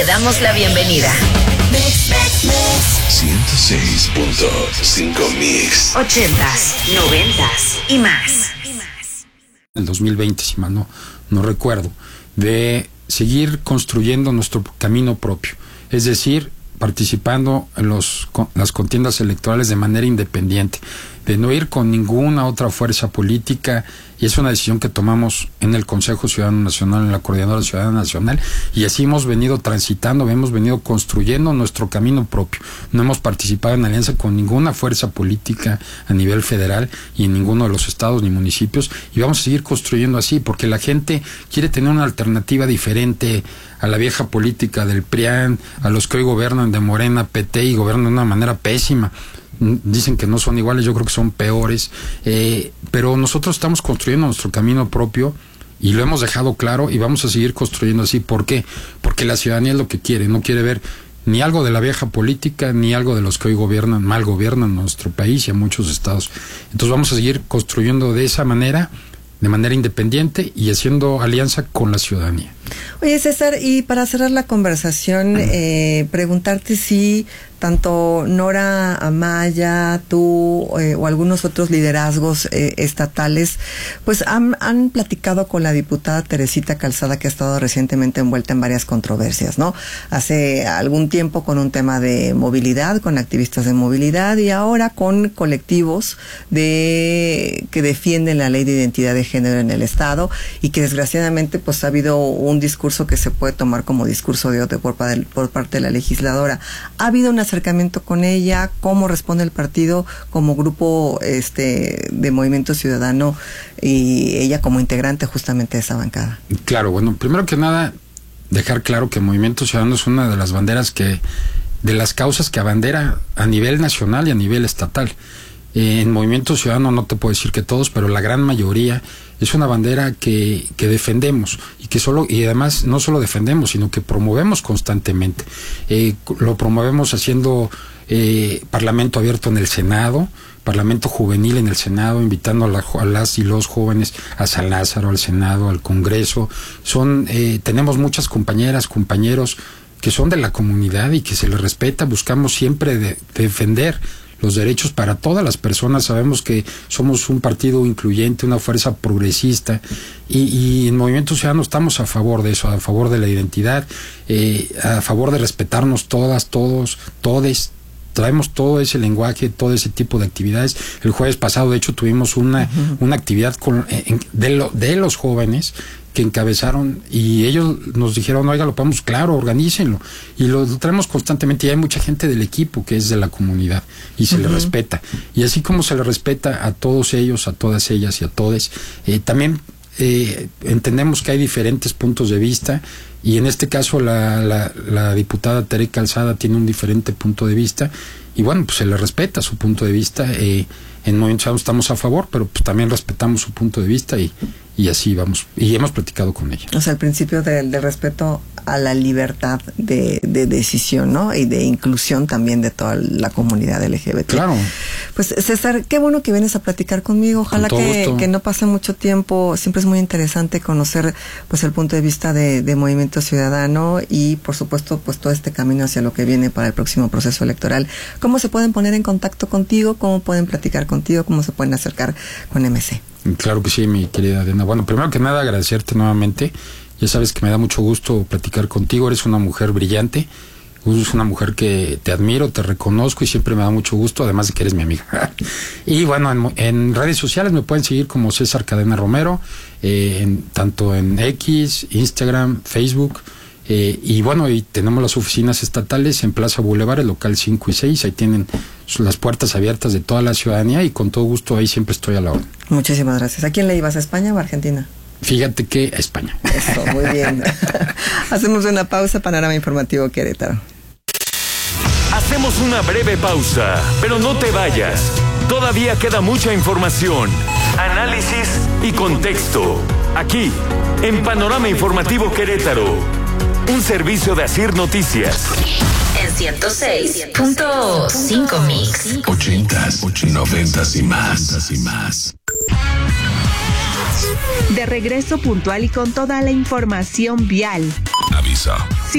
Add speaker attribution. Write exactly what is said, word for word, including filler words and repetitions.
Speaker 1: Te damos la bienvenida.
Speaker 2: ciento seis punto cinco Mix.
Speaker 1: Ochentas, noventas y más.
Speaker 3: El dos mil veinte, si mal no, no recuerdo, de seguir construyendo nuestro camino propio. Es decir, participando en los, las contiendas electorales de manera independiente, de no ir con ninguna otra fuerza política, y es una decisión que tomamos en el Consejo Ciudadano Nacional, en la Coordinadora Ciudadana Nacional, y así hemos venido transitando, hemos venido construyendo nuestro camino propio. No hemos participado en alianza con ninguna fuerza política a nivel federal y en ninguno de los estados ni municipios, y vamos a seguir construyendo así, porque la gente quiere tener una alternativa diferente a la vieja política del P R I A N, a los que hoy gobiernan de Morena, P T, y gobiernan de una manera pésima. Dicen que no son iguales, yo creo que son peores, eh, pero nosotros estamos construyendo nuestro camino propio y lo hemos dejado claro y vamos a seguir construyendo así. ¿Por qué? Porque la ciudadanía es lo que quiere, no quiere ver ni algo de la vieja política, ni algo de los que hoy gobiernan, mal gobiernan nuestro país y a muchos estados. Entonces vamos a seguir construyendo de esa manera, de manera independiente y haciendo alianza con la ciudadanía.
Speaker 4: Oye, César, y para cerrar la conversación, eh, preguntarte si tanto Nora Amaya, tú eh, o algunos otros liderazgos eh, estatales, pues han, han platicado con la diputada Teresita Calzada, que ha estado recientemente envuelta en varias controversias, ¿no? Hace algún tiempo con un tema de movilidad, con activistas de movilidad, y ahora con colectivos de que defienden la ley de identidad de género en el Estado, y que desgraciadamente pues ha habido un discurso que se puede tomar como discurso de odio por, por parte de la legisladora. ¿Ha habido un acercamiento con ella? ¿Cómo responde el partido como grupo este de Movimiento Ciudadano y ella como integrante justamente de esa bancada?
Speaker 3: Claro, bueno, primero que nada, dejar claro que Movimiento Ciudadano es una de las banderas que, de las causas que abandera a nivel nacional y a nivel estatal. Eh, en Movimiento Ciudadano no te puedo decir que todos, pero la gran mayoría es una bandera que, que defendemos y que solo, y además no solo defendemos, sino que promovemos constantemente. Eh, lo promovemos haciendo eh, parlamento abierto en el Senado, parlamento juvenil en el Senado, invitando a, la, a las y los jóvenes a San Lázaro, al Senado, al Congreso. Son, eh, tenemos muchas compañeras, compañeros que son de la comunidad y que se les respeta. Buscamos siempre de, de defender los derechos para todas las personas. Sabemos que somos un partido incluyente, una fuerza progresista, y, y en Movimiento Ciudadano estamos a favor de eso, a favor de la identidad, eh, a favor de respetarnos todas, todos, todes. Traemos todo ese lenguaje, todo ese tipo de actividades. El jueves pasado, de hecho, tuvimos una, uh-huh. una actividad con, en, de, lo, de los jóvenes que encabezaron, y ellos nos dijeron, oiga, lo podemos, claro, organícenlo, y lo traemos constantemente, y hay mucha gente del equipo que es de la comunidad, y se uh-huh. le respeta, y así como se le respeta a todos ellos, a todas ellas y a todes, eh, también eh, entendemos que hay diferentes puntos de vista, y en este caso la, la, la diputada Tere Calzada tiene un diferente punto de vista, y bueno, pues se le respeta su punto de vista. eh, en Movimiento Ciudadano estamos a favor, pero pues también respetamos su punto de vista, y, y así vamos, y hemos platicado con ella.
Speaker 4: O sea, el principio del de respeto a la libertad de, de decisión, ¿no? Y de inclusión también de toda la comunidad L G B T.
Speaker 3: Claro.
Speaker 4: Pues César, qué bueno que vienes a platicar conmigo. Ojalá
Speaker 3: con
Speaker 4: que, que no pase mucho tiempo. Siempre es muy interesante conocer pues el punto de vista de, de Movimiento Ciudadano y por supuesto pues todo este camino hacia lo que viene para el próximo proceso electoral. ¿Cómo se pueden poner en contacto contigo? ¿Cómo pueden platicar contigo? ¿Cómo se pueden acercar con M C?
Speaker 3: Claro que sí, mi querida Diana. Bueno, primero que nada agradecerte nuevamente. Ya sabes que me da mucho gusto platicar contigo. Eres una mujer brillante, eres una mujer que te admiro, te reconozco y siempre me da mucho gusto, además de que eres mi amiga. Y bueno, en, en redes sociales me pueden seguir como César Cadena Romero, eh, en, tanto en X, Instagram, Facebook. Eh, y bueno, y tenemos las oficinas estatales en Plaza Boulevard, el local cinco y seis. Ahí tienen las puertas abiertas de toda la ciudadanía y con todo gusto ahí siempre estoy a la orden.
Speaker 4: Muchísimas gracias. ¿A quién le ibas? ¿A España o a Argentina?
Speaker 3: Fíjate que a España.
Speaker 4: Eso, muy bien. Hacemos una pausa. Panorama Informativo Querétaro.
Speaker 5: Hacemos una breve pausa, pero no te vayas. Todavía queda mucha información, análisis y contexto. Aquí, en Panorama Informativo Querétaro. Un servicio de Asir Noticias.
Speaker 1: En ciento seis punto cinco Mix.
Speaker 2: Ochentas, noventas y más. y más.
Speaker 6: De regreso puntual y con toda la información vial.
Speaker 2: Aviso.